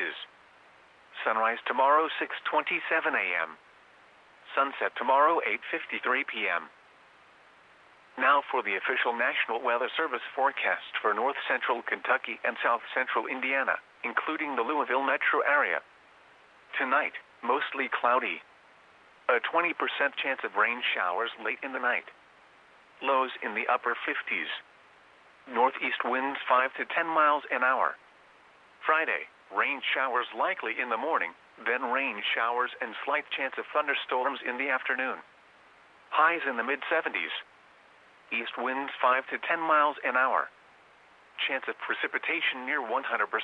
inches. Sunrise tomorrow 6:27 a.m. Sunset tomorrow 8:53 p.m. Now for the official National Weather Service forecast for north central Kentucky and south central Indiana, including the Louisville metro area. Tonight, mostly cloudy. A 20% chance of rain showers late in the night. Lows in the upper 50s. Northeast winds 5 to 10 miles an hour. Friday, rain showers likely in the morning, then rain showers and slight chance of thunderstorms in the afternoon. Highs in the mid-70s. East winds 5 to 10 miles an hour. Chance of precipitation near 100%.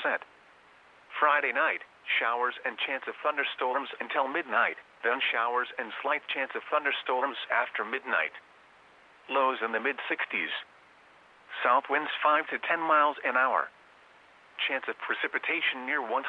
Friday night, showers and chance of thunderstorms until midnight, then showers and slight chance of thunderstorms after midnight. Lows in the mid-60s. South winds 5 to 10 miles an hour. Chance of precipitation near 100%.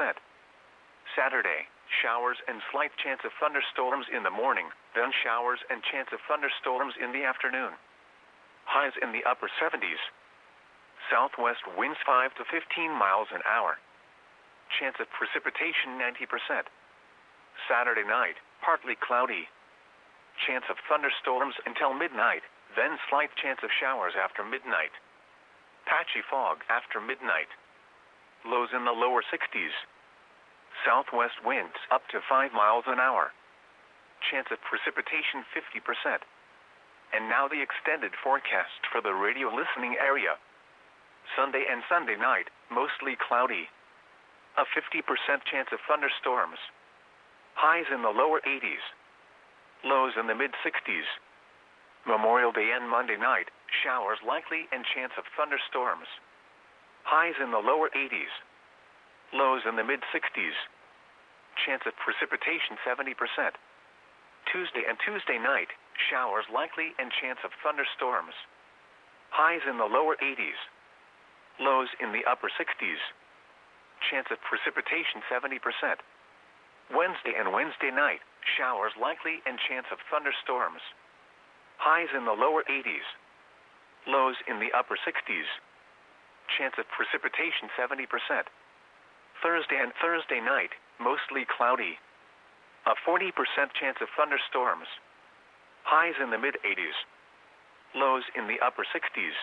Saturday, showers and slight chance of thunderstorms in the morning, then showers and chance of thunderstorms in the afternoon. Highs in the upper 70s. Southwest winds 5 to 15 miles an hour. Chance of precipitation 90%. Saturday night, partly cloudy. Chance of thunderstorms until midnight, then slight chance of showers after midnight. Patchy fog after midnight. Lows in the lower 60s. Southwest winds up to 5 miles an hour. Chance of precipitation 50%. And now the extended forecast for the radio listening area. Sunday and Sunday night, mostly cloudy. A 50% chance of thunderstorms. Highs in the lower 80s. Lows in the mid-60s. Memorial Day and Monday night, showers likely and chance of thunderstorms. Highs in the lower 80s. Lows in the mid-60s. Chance of precipitation 70%. Tuesday and Tuesday night, showers likely and chance of thunderstorms. Highs in the lower 80s. Lows in the upper 60s. Chance of precipitation 70%. Wednesday and Wednesday night, showers likely and chance of thunderstorms. Highs in the lower 80s. Lows in the upper 60s. Chance of precipitation 70%. Thursday and Thursday night, mostly cloudy. A 40% chance of thunderstorms. Highs in the mid-80s. Lows in the upper 60s.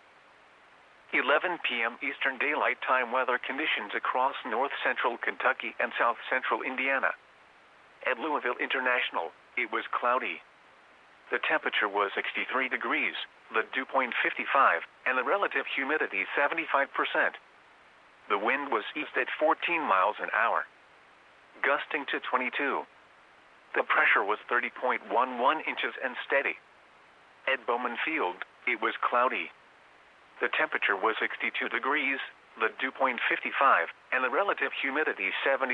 11 p.m. Eastern Daylight Time weather conditions across north central Kentucky and south central Indiana. At Louisville International, it was cloudy. The temperature was 63 degrees, the dew point 55, and the relative humidity 75%. The wind was east at 14 miles an hour, gusting to 22. The pressure was 30.11 inches and steady. At Bowman Field, it was cloudy. The temperature was 62 degrees, the dew point 55, and the relative humidity 77%.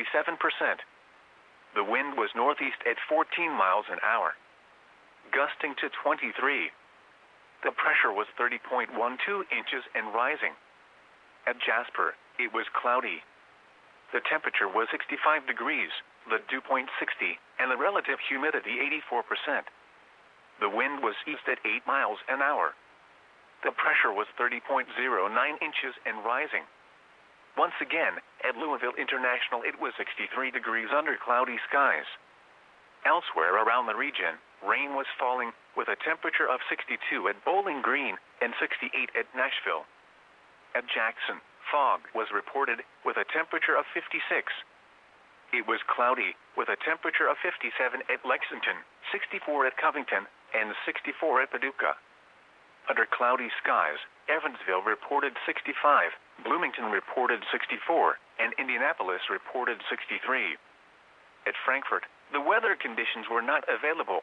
The wind was northeast at 14 miles an hour, gusting to 23. The pressure was 30.12 inches and rising. At Jasper, it was cloudy. The temperature was 65 degrees, the dew point 60, and the relative humidity 84%. The wind was east at 8 miles an hour. The pressure was 30.09 inches and rising. Once again, at Louisville International it was 63 degrees under cloudy skies. Elsewhere around the region, rain was falling, with a temperature of 62 at Bowling Green and 68 at Nashville. At Jackson, fog was reported, with a temperature of 56. It was cloudy, with a temperature of 57 at Lexington, 64 at Covington, and 64 at Paducah. Under cloudy skies, Evansville reported 65, Bloomington reported 64, and Indianapolis reported 63. At Frankfort, the weather conditions were not available.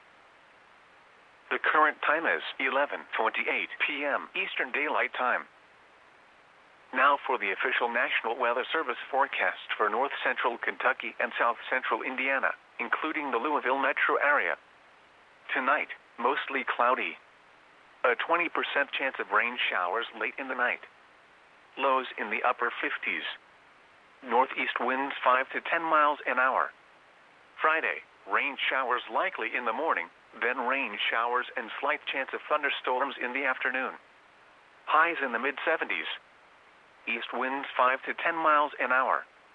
The current time is 11:28 p.m. Eastern Daylight Time. Now for the official National Weather Service forecast for north central Kentucky and south central Indiana, including the Louisville metro area. Tonight, mostly cloudy. A 20% chance of rain showers late in the night. Lows in the upper 50s. Northeast winds 5 to 10 miles an hour. Friday, rain showers likely in the morning, then rain showers and slight chance of thunderstorms in the afternoon. Highs in the mid-70s. East winds 5 to 10 miles an hour.